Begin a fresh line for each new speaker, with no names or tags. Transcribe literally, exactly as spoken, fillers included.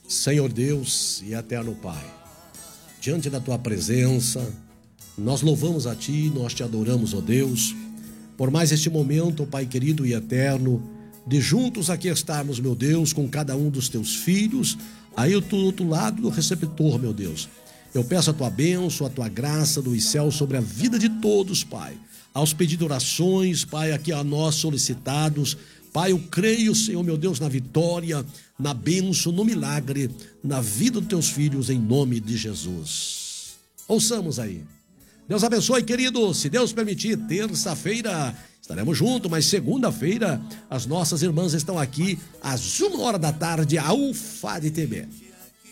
Senhor Deus e eterno Pai, diante da Tua presença, nós louvamos a Ti, nós Te adoramos, ó Deus, por mais este momento, Pai querido e eterno, de juntos aqui estarmos, meu Deus, com cada um dos Teus filhos, aí do outro lado do receptor, meu Deus. Eu peço a Tua bênção, a Tua graça dos céus sobre a vida de todos, Pai. Aos pedidos de orações, Pai, aqui a nós solicitados, Pai, eu creio, Senhor, meu Deus, na vitória, na bênção, no milagre, na vida dos Teus filhos, em nome de Jesus. Ouçamos aí. Deus abençoe, querido. Se Deus permitir, terça-feira estaremos juntos, mas segunda-feira as nossas irmãs estão aqui às uma hora da tarde, a U F A D T V.